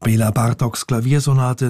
Bela Bartoks Klaviersonate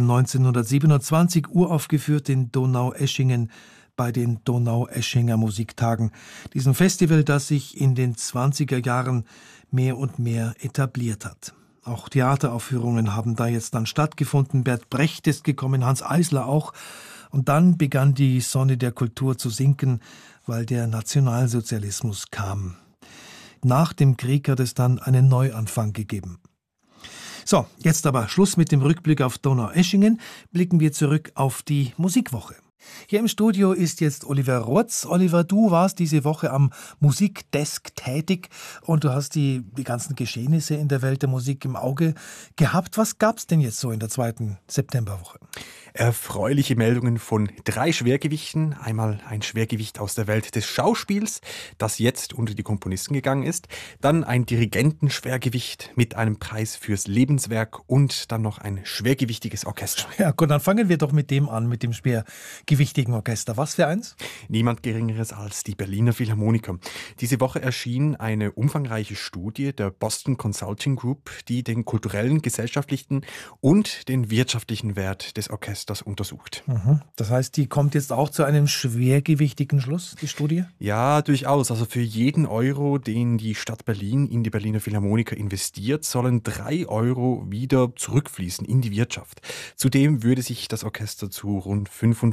1927, uraufgeführt in Donaueschingen bei den Donaueschinger Musiktagen, diesem Festival, das sich in den 20er Jahren mehr und mehr etabliert hat. Auch Theateraufführungen haben da jetzt dann stattgefunden. Bert Brecht ist gekommen, Hans Eisler auch. Und dann begann die Sonne der Kultur zu sinken, weil der Nationalsozialismus kam. Nach dem Krieg hat es dann einen Neuanfang gegeben. So, jetzt aber Schluss mit dem Rückblick auf Donaueschingen. Blicken wir zurück auf die Musikwoche. Hier im Studio ist jetzt Oliver Rotz. Oliver, du warst diese Woche am Musikdesk tätig und du hast die ganzen Geschehnisse in der Welt der Musik im Auge gehabt. Was gab's denn jetzt so in der zweiten Septemberwoche? Erfreuliche Meldungen von 3 Schwergewichten. Einmal ein Schwergewicht aus der Welt des Schauspiels, das jetzt unter die Komponisten gegangen ist. Dann ein Dirigentenschwergewicht mit einem Preis fürs Lebenswerk und dann noch ein schwergewichtiges Orchester. Ja gut, dann fangen wir doch mit dem an, mit dem schwergewichtigen Orchester. Was für eins? Niemand Geringeres als die Berliner Philharmoniker. Diese Woche erschien eine umfangreiche Studie der Boston Consulting Group, die den kulturellen, gesellschaftlichen und den wirtschaftlichen Wert des Orchesters untersucht. Das heißt, die kommt jetzt auch zu einem schwergewichtigen Schluss, die Studie? Ja, durchaus. Also für jeden Euro, den die Stadt Berlin in die Berliner Philharmoniker investiert, sollen 3 Euro wieder zurückfließen in die Wirtschaft. Zudem würde sich das Orchester zu rund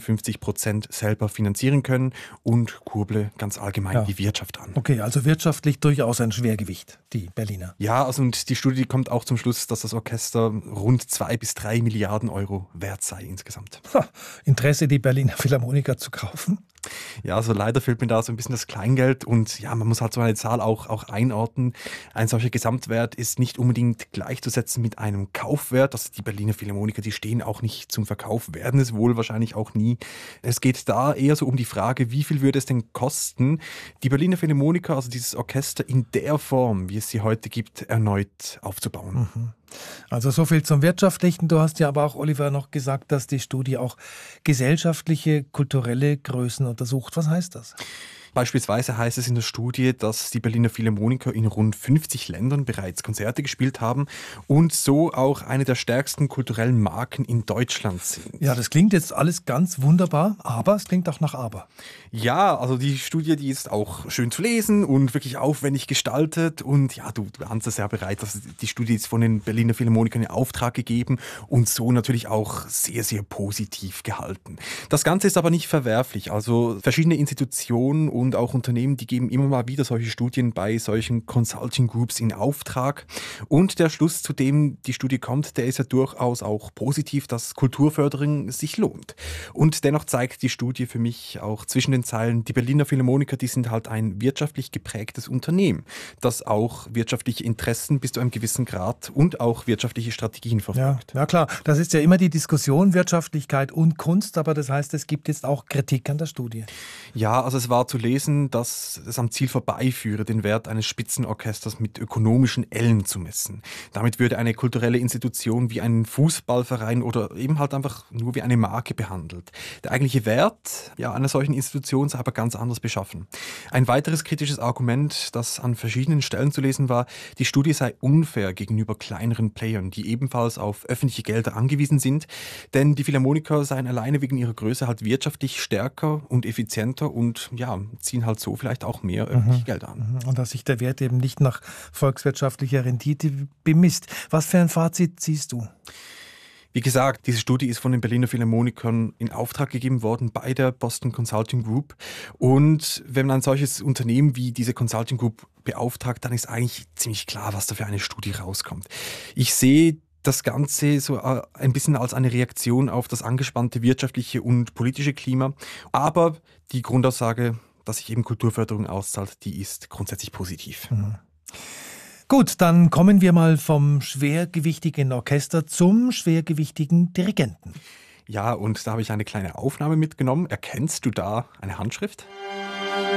55% selber finanzieren können und kurble ganz allgemein die Wirtschaft an. Okay, also wirtschaftlich durchaus ein Schwergewicht, die Berliner. Ja, also und die Studie kommt auch zum Schluss, dass das Orchester rund 2 bis 3 Milliarden Euro wert sei insgesamt. Interesse, die Berliner Philharmoniker zu kaufen? Ja, also leider fehlt mir da so ein bisschen das Kleingeld und ja, man muss halt so eine Zahl auch einordnen. Ein solcher Gesamtwert ist nicht unbedingt gleichzusetzen mit einem Kaufwert. Also die Berliner Philharmoniker, die stehen auch nicht zum Verkauf, werden es wohl wahrscheinlich auch nie. Es geht da eher so um die Frage, wie viel würde es denn kosten, die Berliner Philharmoniker, also dieses Orchester in der Form, wie es sie heute gibt, erneut aufzubauen. Also so viel zum Wirtschaftlichen. Du hast ja aber auch, Oliver, noch gesagt, dass die Studie auch gesellschaftliche, kulturelle Größen untersucht. Was heißt das? Beispielsweise heißt es in der Studie, dass die Berliner Philharmoniker in rund 50 Ländern bereits Konzerte gespielt haben und so auch eine der stärksten kulturellen Marken in Deutschland sind. Ja, das klingt jetzt alles ganz wunderbar, aber es klingt auch nach Aber. Ja, also die Studie, die ist auch schön zu lesen und wirklich aufwendig gestaltet und ja, du ahnst es ja bereits, also die Studie ist von den Berliner Philharmonikern in Auftrag gegeben und so natürlich auch sehr, sehr positiv gehalten. Das Ganze ist aber nicht verwerflich, also verschiedene Institutionen und auch Unternehmen, die geben immer mal wieder solche Studien bei solchen Consulting Groups in Auftrag. Und der Schluss, zu dem die Studie kommt, der ist ja durchaus auch positiv, dass Kulturförderung sich lohnt. Und dennoch zeigt die Studie für mich auch zwischen den Zeilen, die Berliner Philharmoniker, die sind halt ein wirtschaftlich geprägtes Unternehmen, das auch wirtschaftliche Interessen bis zu einem gewissen Grad und auch wirtschaftliche Strategien verfolgt. Ja, klar, das ist ja immer die Diskussion, Wirtschaftlichkeit und Kunst, aber das heißt, es gibt jetzt auch Kritik an der Studie. Ja, also es war zu lesen, dass es am Ziel vorbeiführe, den Wert eines Spitzenorchesters mit ökonomischen Ellen zu messen. Damit würde eine kulturelle Institution wie ein Fußballverein oder eben halt einfach nur wie eine Marke behandelt. Der eigentliche Wert einer solchen Institution sei aber ganz anders beschaffen. Ein weiteres kritisches Argument, das an verschiedenen Stellen zu lesen war, die Studie sei unfair gegenüber kleineren Playern, die ebenfalls auf öffentliche Gelder angewiesen sind, denn die Philharmoniker seien alleine wegen ihrer Größe halt wirtschaftlich stärker und effizienter und ziehen halt so vielleicht auch mehr öffentliche Gelder an. Und dass sich der Wert eben nicht nach volkswirtschaftlicher Rendite bemisst. Was für ein Fazit ziehst du? Wie gesagt, diese Studie ist von den Berliner Philharmonikern in Auftrag gegeben worden bei der Boston Consulting Group. Und wenn man ein solches Unternehmen wie diese Consulting Group beauftragt, dann ist eigentlich ziemlich klar, was da für eine Studie rauskommt. Ich sehe das Ganze so ein bisschen als eine Reaktion auf das angespannte wirtschaftliche und politische Klima. Aber die Grundaussage, dass sich eben Kulturförderung auszahlt, die ist grundsätzlich positiv. Gut, dann kommen wir mal vom schwergewichtigen Orchester zum schwergewichtigen Dirigenten. Ja, und da habe ich eine kleine Aufnahme mitgenommen. Erkennst du da eine Handschrift?